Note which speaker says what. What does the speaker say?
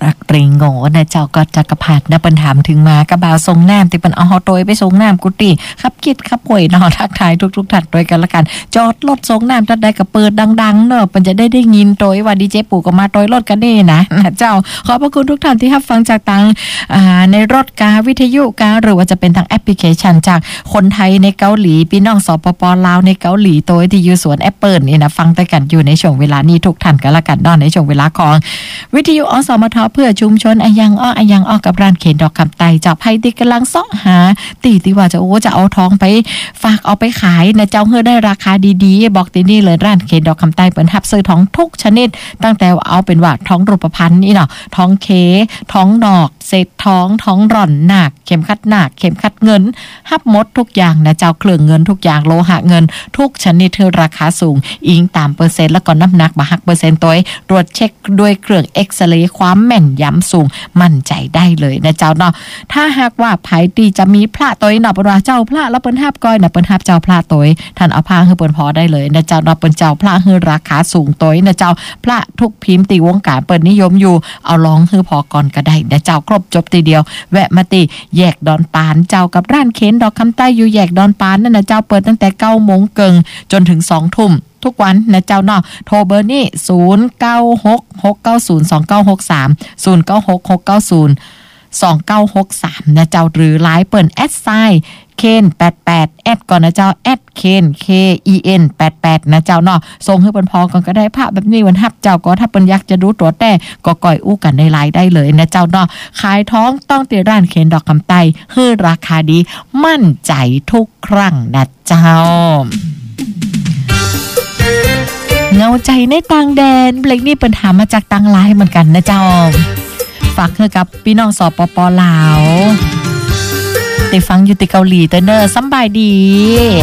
Speaker 1: รักเปรงโง่นะเจ้าก็จักรพรรดินะเปิ้นถามถึงมากระบ่าวทรงน้ำที่เปิ้นเอาเฮาโตยไปส่งน้ำกุฏิขับคิดขับป่วยเนาะทักทายทุกๆท่านด้วยกันละกันจอดรถส่งน้ำจัดได้ก็เปิดดังๆเนาะเปิ้นจะได้ยินโตยว่าดีเจปู่ก็มาโตยรถกันเด้นะเจ้าขอบพระคุณทุกท่านที่รับฟังจากทางในรถกาวิทยุกาหรือว่าจะเป็นทางแอปพลิเคชันจากคนไทยในเกาหลีพี่น้องสปป.ลาวในเกาหลีโตยที่อยู่สวนแอปเปิลนี่นะฟังแต่กันอยู่ในช่วงเวลานี้ทุกท่านกันละกันเนาะในช่วงเวลาของวิทยุอสมทเพื่อชุมชนอายังอ้อกับร้านเขนดอกคำไตจากภัยที่กำลังเสาะหาตีว่าจะจะเอาทองไปฝากเอาไปขายนะเจ้าเฮือได้ราคาดีๆบอกตีนี่เลยร้านเขนดอกคำไตเปิดทับซื้อทองทุกชนิดตั้งแต่เอาเป็นว่าทองรูปพรรณนี่เนาะทองเคทองนอกเศษทองร่อนหนักเข็มขัดหนักเข็มขัดเงินฮับหมดทุกอย่างนะเจ้าเครื่องเงินทุกอย่างโลหะเงินทุกชนิดเธอราคาสูงอิงตามเปอร์เซ็นต์แล้วก็น้ำหนักมาหักเปอร์เซ็นต์ตัวตรวจเช็คด้วยเครื่องเอ็กซเรย์ความแม่นยำสูงมั่นใจได้เลยนะเจ้าเนาะถ้าหากว่าไผตีจะมีพระตัวเนาะเป็นว่าเจ้าพระแล้วเปิ้นฮับก้อยนะเปิ้นฮับเจ้าพระตัวท่านเอาผ้าให้เปิ้นพอได้เลยนะเจ้าเนาะเปิ้นเจ้าพระให้ราคาสูงตัวนะเจ้าพระทุกพิมพ์ตีวงการเปิ้นนิยมอยู่เอาลองให้พอก่อนก็ได้นะเจ้าครบจบทีเดียวแวะมาตีแยกดอนปานเจ้ากับร้านเข็นดอกคำใต้อยู่แยกดอนปานนั่นนะเจ้าเปิดตั้งแต่ 9:00 นเกิงจนถึง 20:00 นทุกวันนะเจ้าเนาะโทรเบอร์นี่0966902963 0966902963นะเจ้าหรือไลน์เปิ่น@เคน88แอดก่อนนะเจ้าเคนKEN 88นะเจ้าเนาะส่งให้เปิ้นพอก่อนก็ได้ภาพแบบนี้วันฮับเจ้าก็ถ้าเปิ้นอยากจะรู้ตัวแต่ก็ก่อยอู้กันในไลน์ได้เลยนะเจ้าเนาะขายท้องต้องที่ร้านเคนดอกคำไตให้ราคาดีมั่นใจทุกครั้งนะเจ้าเงาใจในต่างแดนเพลงนี้เปิ้นถามมาจากต่างไลน์เหมือนกันนะเจ้าฝากให้กับพี่น้องสปป.ลาวได้ฟังอยู่ที่เกาหลีเตอร์เนอร์สำบายดี